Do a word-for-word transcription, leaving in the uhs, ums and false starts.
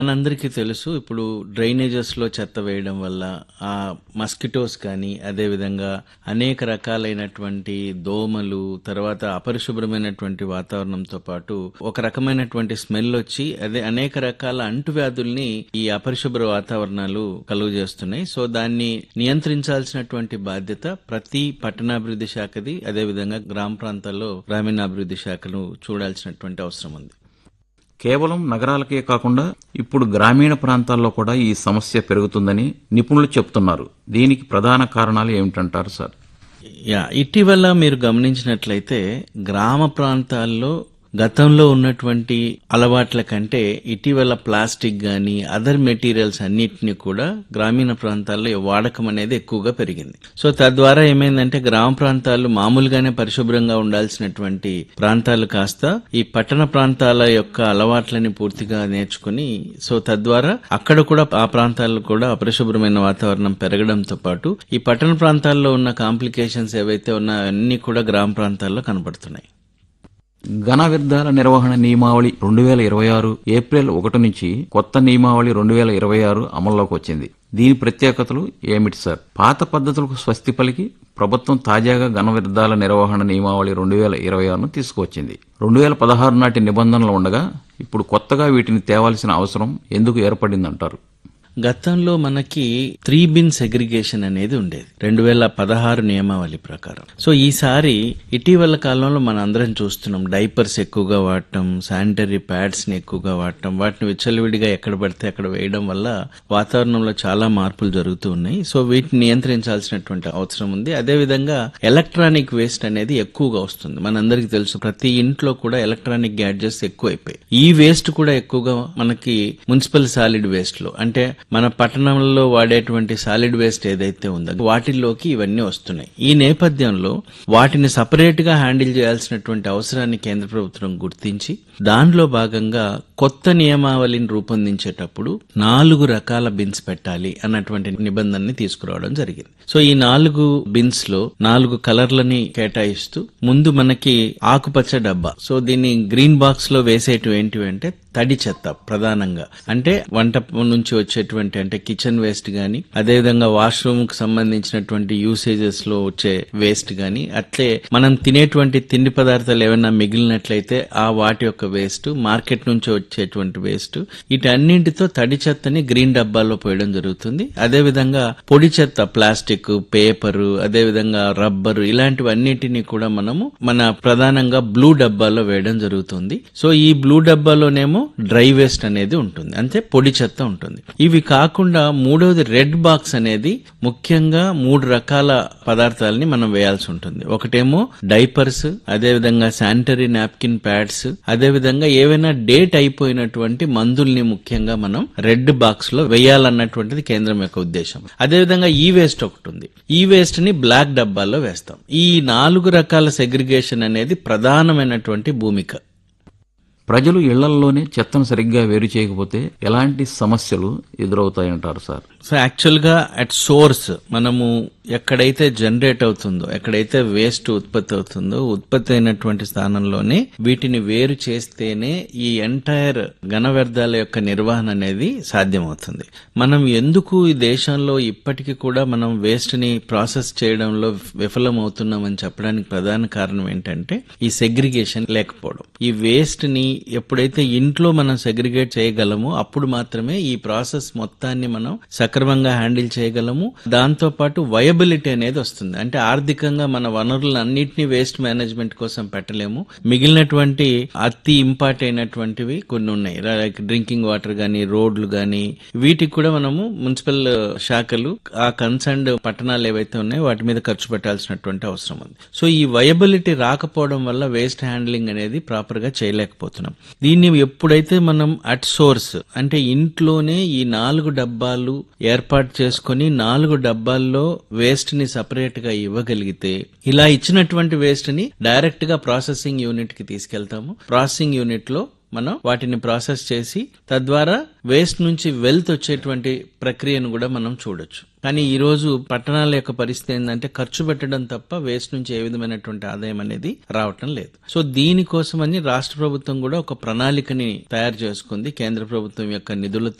మనందరికీ తెలుసు ఇప్పుడు డ్రైనేజెస్లో చెత్త వేయడం వల్ల ఆ మస్కిటోస్ కానీ అదేవిధంగా అనేక రకాలైనటువంటి దోమలు తర్వాత అపరిశుభ్రమైనటువంటి వాతావరణంతో పాటు ఒక రకమైనటువంటి స్మెల్ వచ్చి అదే అనేక రకాల అంటువ్యాధుల్ని ఈ అపరిశుభ్ర వాతావరణాలు కలుగు చేస్తున్నాయి. సో దాన్ని నియంత్రించాల్సినటువంటి బాధ్యత ప్రతి పట్టణాభివృద్ధి శాఖది, అదేవిధంగా గ్రామ ప్రాంతాల్లో గ్రామీణాభివృద్ధి శాఖను చూడాల్సినటువంటి అవసరం ఉంది. కేవలం నగరాలకే కాకుండా ఇప్పుడు గ్రామీణ ప్రాంతాల్లో కూడా ఈ సమస్య పెరుగుతుందని నిపుణులు చెబుతున్నారు. దీనికి ప్రధాన కారణాలు ఏమిటంటారు సార్? యా ఇటీవల మీరు గమనించినట్లయితే గ్రామ ప్రాంతాల్లో గతంలో ఉన్నటువంటి అలవాట్ల కంటే ఇటీవల ప్లాస్టిక్ గాని అదర్ మెటీరియల్స్ అన్నిటిని కూడా గ్రామీణ ప్రాంతాల్లో వాడకం అనేది ఎక్కువగా పెరిగింది. సో తద్వారా ఏమైందంటే గ్రామ ప్రాంతాలు మామూలుగానే పరిశుభ్రంగా ఉండాల్సినటువంటి ప్రాంతాలు కాస్త ఈ పట్టణ ప్రాంతాల యొక్క అలవాట్లని పూర్తిగా నేర్చుకుని సో తద్వారా అక్కడ కూడా ఆ ప్రాంతాల్లో కూడా అపరిశుభ్రమైన వాతావరణం పెరగడంతో పాటు ఈ పట్టణ ప్రాంతాల్లో ఉన్న కాంప్లికేషన్స్ ఏవైతే ఉన్నాయో అన్ని కూడా గ్రామ ప్రాంతాల్లో కనబడుతున్నాయి. ఘన వ్యర్థాల నిర్వహణ నియమావళి రెండు వేల ఇరవై ఆరు ఏప్రిల్ ఒకటి నుంచి కొత్త నియమావళి రెండు వేల ఇరవై ఆరు అమల్లోకి వచ్చింది. దీని ప్రత్యేకతలు ఏమిటి సార్? పాత పద్ధతులకు స్వస్తి పలికి ప్రభుత్వం తాజాగా ఘన వ్యర్థాల నిర్వహణ నియమావళి రెండు వేల ఇరవై ఆరును తీసుకువచ్చింది. రెండు వేల పదహారు నాటి నిబంధనలు ఉండగా ఇప్పుడు కొత్తగా వీటిని తేవాల్సిన అవసరం ఎందుకు ఏర్పడిందంటారు? గతంలో మనకి త్రీ బిన్ సెగ్రిగేషన్ అనేది ఉండేది రెండు వేల పదహారు నియమావళి ప్రకారం. సో ఈసారి ఇటీవల కాలంలో మన అందరం చూస్తున్నాం డైపర్స్ ఎక్కువగా వాడటం, శానిటరీ ప్యాడ్స్ ని ఎక్కువగా వాడటం, వాటిని విచ్చలవిడిగా ఎక్కడ పడితే అక్కడ వేయడం వల్ల వాతావరణంలో చాలా మార్పులు జరుగుతూ ఉన్నాయి. సో వీటిని నియంత్రించాల్సినటువంటి అవసరం ఉంది. అదేవిధంగా ఎలక్ట్రానిక్ వేస్ట్ అనేది ఎక్కువగా వస్తుంది. మనందరికీ తెలుసు ప్రతి ఇంట్లో కూడా ఎలక్ట్రానిక్ గ్యాడ్జెట్స్ ఎక్కువైపోయాయి. ఈ వేస్ట్ కూడా ఎక్కువగా మనకి మున్సిపల్ సాలిడ్ వేస్ట్ లో అంటే మన పట్టణంలో వాడేటువంటి సాలిడ్ వేస్ట్ ఏదైతే ఉందో వాటిల్లోకి ఇవన్నీ వస్తున్నాయి. ఈ నేపథ్యంలో వాటిని సపరేట్ గా హ్యాండిల్ చేయాల్సినటువంటి అవసరాన్ని కేంద్ర ప్రభుత్వం గుర్తించి దానిలో భాగంగా కొత్త నియమావళిని రూపొందించేటప్పుడు నాలుగు రకాల బిన్స్ పెట్టాలి అన్నటువంటి నిబంధనని తీసుకురావడం జరిగింది. సో ఈ నాలుగు బిన్స్ లో నాలుగు కలర్లని కేటాయిస్తూ ముందు మనకి ఆకుపచ్చ డబ్బా, సో దీన్ని గ్రీన్ బాక్స్ లో వేసేటివి ఏంటివి అంటే తడి చెత్త ప్రధానంగా అంటే వంట నుంచి వచ్చేటువంటి అంటే కిచెన్ వేస్ట్ గాని అదేవిధంగా వాష్రూమ్ కు సంబంధించినటువంటి యూసేజెస్ లో వచ్చే వేస్ట్ గాని అట్లే మనం తినేటువంటి తిండి పదార్థాలు ఏమైనా మిగిలినట్లయితే ఆ వాటి యొక్క వేస్ట్, మార్కెట్ నుంచి వచ్చేటువంటి వేస్ట్, వీటన్నింటితో తడి చెత్తని గ్రీన్ డబ్బాల్లో పోయడం జరుగుతుంది. అదేవిధంగా పొడి చెత్త ప్లాస్టిక్, పేపరు, అదేవిధంగా రబ్బరు ఇలాంటివన్నిటిని కూడా మనము మన ప్రధానంగా బ్లూ డబ్బాలో వేయడం జరుగుతుంది. సో ఈ బ్లూ డబ్బాలోనేమో డ్రై వేస్ట్ అనేది ఉంటుంది, అంటే పొడి చెత్త ఉంటుంది. ఇవి కాకుండా మూడవది రెడ్ బాక్స్ అనేది ముఖ్యంగా మూడు రకాల పదార్థాలని మనం వేయాల్సి ఉంటుంది. ఒకటేమో డైపర్స్, అదేవిధంగా శానిటరీ నాప్కిన్ ప్యాడ్స్, అదేవిధంగా ఏవైనా డేట్ అయిపోయినటువంటి మందుల్ని ముఖ్యంగా మనం రెడ్ బాక్స్ లో వేయాలన్నటువంటిది కేంద్రం యొక్క ఉద్దేశం. అదేవిధంగా ఈ వేస్ట్ ఒకటి ఉంది. ఈ వేస్ట్ ని బ్లాక్ డబ్బాల్లో వేస్తాం. ఈ నాలుగు రకాల సెగ్రిగేషన్ అనేది ప్రధానమైనటువంటి భూమిక. ప్రజలు ఇళ్లల్లోనే చెత్తను సరిగ్గా వేరు చేయకపోతే ఎలాంటి సమస్యలు ఎదురవుతాయంటారు సార్? సో యాక్చువల్ గా అట్ సోర్స్ మనము ఎక్కడైతే జనరేట్ అవుతుందో, ఎక్కడైతే వేస్ట్ ఉత్పత్తి అవుతుందో ఉత్పత్తి అయినటువంటి స్థానంలోనే వీటిని వేరు చేస్తేనే ఈ ఎంటైర్ ఘన వ్యర్థాల యొక్క నిర్వహణ అనేది సాధ్యమవుతుంది. మనం ఎందుకు ఈ దేశంలో ఇప్పటికీ కూడా మనం వేస్ట్ ని ప్రాసెస్ చేయడంలో విఫలం అవుతున్నామని చెప్పడానికి ప్రధాన కారణం ఏంటంటే ఈ సెగ్రిగేషన్ లేకపోవడం. ఈ వేస్ట్ ని ఎప్పుడైతే ఇంట్లో మనం సెగ్రిగేట్ చేయగలమో అప్పుడు మాత్రమే ఈ ప్రాసెస్ మొత్తాన్ని మనం సక్రమంగా హ్యాండిల్ చేయగలము. దాంతో పాటు వయబిలిటీ అనేది వస్తుంది. అంటే ఆర్థికంగా మన వనరులను అన్నింటినీ వేస్ట్ మేనేజ్మెంట్ కోసం పెట్టలేము. మిగిలినటువంటి అతి ఇంపార్ట్ అయినటువంటివి కొన్ని ఉన్నాయి, లైక్ డ్రింకింగ్ వాటర్ గానీ, రోడ్లు గానీ, వీటికి కూడా మనము మున్సిపల్ శాఖలు ఆ కన్సర్న్డ్ పట్టణాలు ఏవైతే ఉన్నాయో వాటి మీద ఖర్చు పెట్టాల్సినటువంటి అవసరం ఉంది. సో ఈ వయబిలిటీ రాకపోవడం వల్ల వేస్ట్ హ్యాండ్లింగ్ అనేది ప్రాపర్ గా చేయలేకపోతున్నాం. దీన్ని ఎప్పుడైతే మనం అట్ సోర్స్ అంటే ఇంట్లోనే ఈ నాలుగు డబ్బాలు ఏర్పాటు చేసుకుని నాలుగు డబ్బాల్లో వేస్ట్ ని సపరేట్ గా ఇవ్వగలిగితే ఇలా ఇచ్చినటువంటి వేస్ట్ ని డైరెక్ట్ గా ప్రాసెసింగ్ యూనిట్ కి తీసుకెళ్తాము. ప్రాసెసింగ్ యూనిట్ లో మనం వాటిని ప్రాసెస్ చేసి తద్వారా వేస్ట్ నుంచి వెల్త్ వచ్చేటువంటి ప్రక్రియను కూడా మనం చూడొచ్చు. కానీ ఈ రోజు పట్టణాల యొక్క పరిస్థితి ఏంటంటే ఖర్చు పెట్టడం తప్ప వేస్ట్ నుంచి ఏ విధమైనటువంటి ఆదాయం అనేది రావటం లేదు. సో దీనికోసమని రాష్ట్ర ప్రభుత్వం కూడా ఒక ప్రణాళికని తయారు చేసుకుంది. కేంద్ర ప్రభుత్వం యొక్క నిధులతో